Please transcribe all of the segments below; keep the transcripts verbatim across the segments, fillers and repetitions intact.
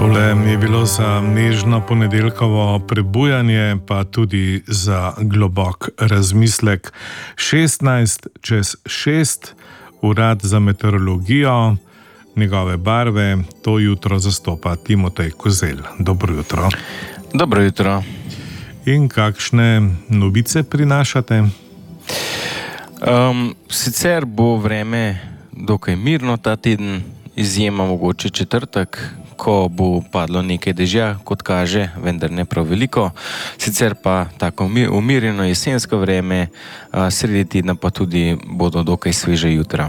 Tole je bilo za nežno ponedeljkovo prebujanje, pa tudi za globok razmislek. šestnajst čez šest, Urad za meteorologijo, njegove barve, to jutro zastopa Timotej Kozelj. Dobro jutro. Dobro jutro. In kakšne novice prinašate? Um, sicer bo vreme dokaj mirno ta teden, izjema mogoče četrtek, ko bo padlo nekaj dežja, kot kaže, vendar ne prav veliko. Sicer pa tako umirjeno jesensko vreme, sredi tedna pa tudi bodo dokaj sveže jutra.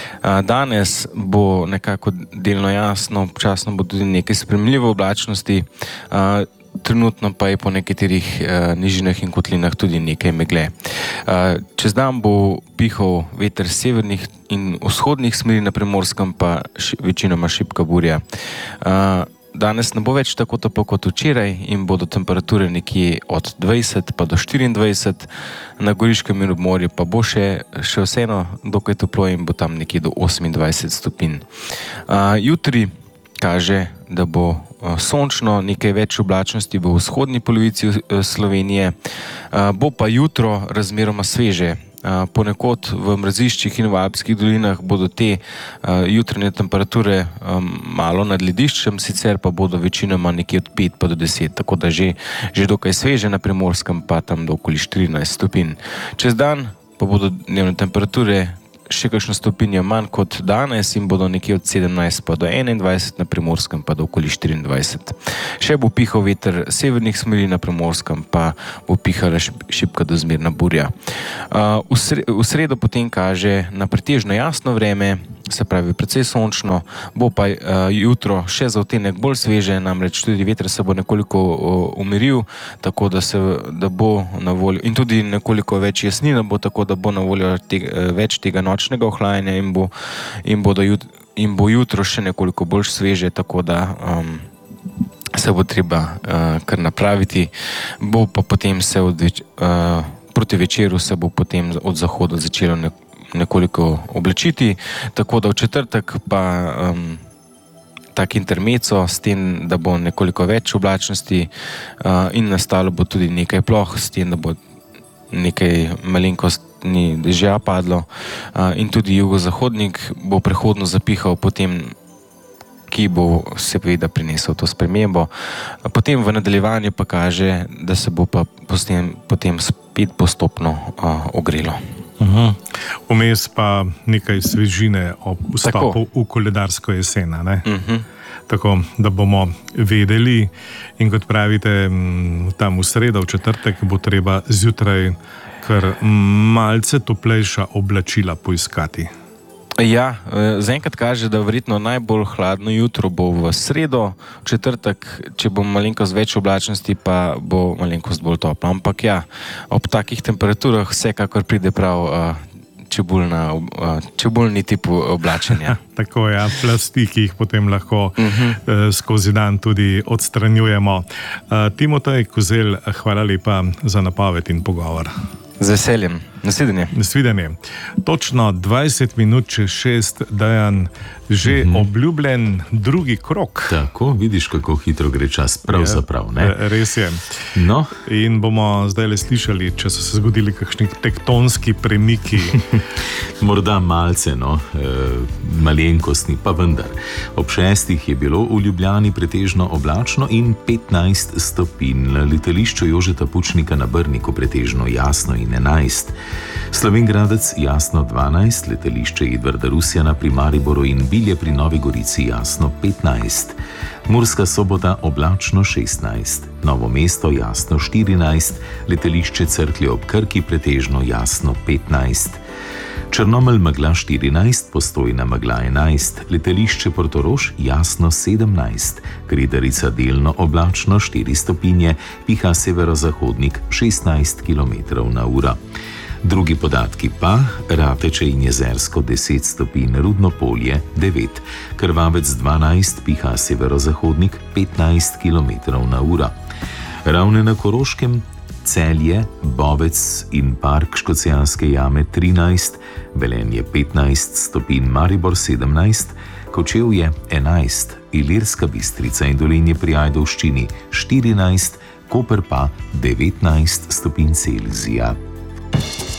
Danes bo nekako delno jasno, občasno bo tudi nekaj spremljive oblačnosti, trenutno pa je po nekaterih uh, nižinah in kotlinah tudi nekaj megle. Uh, čez dan bo pihal veter severnih in vzhodnih smeri, na Primorskem pa ši, večinoma šibka burja. Uh, danes ne bo več tako toplo kot včeraj in bodo temperature nekje od dvajset pa do štiriindvajset, na Goriškem in obmorju pa bo še, še vseeno dokaj toplo in bo tam nekje do osemindvajset stopinj. Uh, jutri kaže, da bo sončno, nekaj več oblačnosti v vzhodni polovici Slovenije, bo pa jutro razmeroma sveže. Ponekod v mraziščih in v alpskih dolinah bodo te jutranje temperature malo nad lediščem, sicer pa bodo večinoma nekje od pet pa do deset, tako da že, že dokaj sveže, na Primorskem pa tam do okoli štirinajst stopinj. Čez dan pa bodo dnevne temperature še kakšno stopinjo manj kot danes in bodo nekje od sedemnajst pa do enaindvajset, na Primorskem pa do okoli štiriindvajset. Še bo pihal veter severnih smeri, na Primorskem pa bo pihala šibka do zmerna burja. Uh, v, sre, v sredo potem kaže na pretežno jasno vreme, se pravi precej sončno, bo pa uh, jutro še za odtenek bolj sveže, namreč tudi veter se bo nekoliko uh, umiril, tako da se da bo na voljo, in tudi nekoliko več jasnina bo, tako da bo na voljo te, uh, več tega nočnega ohlajanja in bo, in bodo jut, in bo jutro še nekoliko bolj sveže, tako da um, se bo treba uh, kar napraviti. Bo pa potem se od več, uh, proti večeru se bo potem od zahoda začelo ne, nekoliko oblečiti, tako da v četrtek pa um, tak intermeco s tem, da bo nekoliko več oblačnosti uh, in nastalo bo tudi nekaj ploh, s tem, da bo nekaj malenkostni dežja padlo uh, in tudi jugozahodnik bo prehodno zapihal, potem ki bo seveda prinesel to spremembo. Potem v nadaljevanju pa kaže, da se bo pa potem, potem spet postopno uh, ogrelo. Uhum. Vmes pa nekaj svežine ob vstopu v koledarsko jesen, ne? Uhum. Tako, da bomo vedeli, in kot pravite, tam v sredo, v četrtek bo treba zjutraj kar malce toplejša oblačila poiskati. Ja, zaenkrat kaže, da verjetno najbolj hladno jutro bo v sredo, v četrtek, če bo malenkost več oblačnosti, pa bo malenkost bolj toplo. Ampak ja, ob takih temperaturah vsekakor pride prav uh, čebulna, uh, čebulni tip oblačenja. Tako ja, plasti, ki jih potem lahko uh-huh. uh, skozi dan tudi odstranjujemo. Uh, Timotej Kozelj, hvala lepa za napoved in pogovor. Z veseljem. Nasvidenje. Nasvidenje. Točno dvajset minut čez šest, Dejan, že mm-hmm. obljubljen drugi krog. Tako, vidiš, kako hitro gre čas, pravzaprav, ne? Res je. No. In bomo zdaj le slišali, če so se zgodili kakšni tektonski premiki. Morda malce, no, e, malenkostni, pa vendar. Ob šestih je bilo v Ljubljani pretežno oblačno in petnajst stopinj. Na letališču Jožeta Pučnika na Brniku pretežno jasno in enajst. Slovengradec jasno dvanajst, letališče Edvarda Rusjana pri Mariboru in Bilje pri Novi Gorici jasno petnajst. Murska Sobota oblačno šestnajst, Novo mesto jasno štirinajst, letališče Cerklje ob Krki pretežno jasno petnajst. Črnomelj megla štirinajst, Postojna megla enajst, letališče Portorož jasno sedemnajst, Gredarica delno oblačno štiri stopinje, piha severozahodnik šestnajst kilometrov na uro. Drugi podatki pa: Rateče in Jezersko deset stopinj, Rudno polje devet, Krvavec dvanajst, piha severozahodnik petnajst kilometrov na uro. Ravne na Koroškem Celje, Bovec in Park Škocjanske jame trinajst, Velenje petnajst stopinj, Maribor sedemnajst, Kočevje enajst, Ilirska Bistrica in Dolenje pri Ajdovščini štirinajst, Koper pa devetnajst stopinj Celzija.